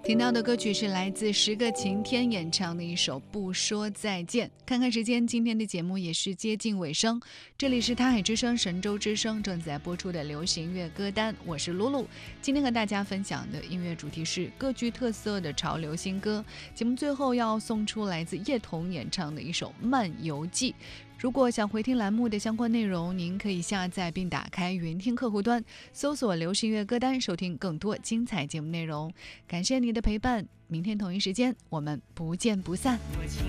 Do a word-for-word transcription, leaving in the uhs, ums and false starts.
听到的歌曲是来自十个晴天演唱的一首《不说再见》。看看时间，今天的节目也是接近尾声。这里是他海之声神州之声正在播出的流行音乐歌单，我是露露。今天和大家分享的音乐主题是各具特色的潮流新歌。节目最后要送出来自叶童演唱的一首《漫游记》。如果想回听栏目的相关内容，您可以下载并打开云听客户端，搜索流行音乐歌单，收听更多精彩节目内容。感谢你的陪伴，明天同一时间我们不见不散。 我亲